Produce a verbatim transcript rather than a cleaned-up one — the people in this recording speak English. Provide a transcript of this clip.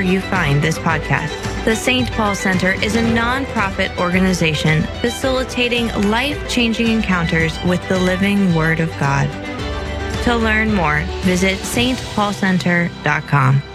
wherever you find this podcast. The Saint Paul Center is a nonprofit organization facilitating life-changing encounters with the living Word of God. To learn more, visit s t paul center dot com.